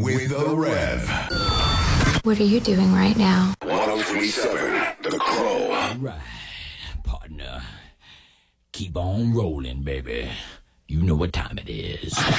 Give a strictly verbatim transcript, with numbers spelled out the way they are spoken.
with the Rev. What are you doing right now? ten thirty-seven, The Crow. All right, partner. Keep on rolling, baby. You know what time it is.